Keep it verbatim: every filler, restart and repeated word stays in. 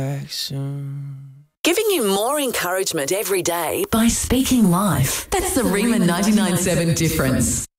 Giving you more encouragement every day by speaking life. That's the Rima ninety-nine point seven difference.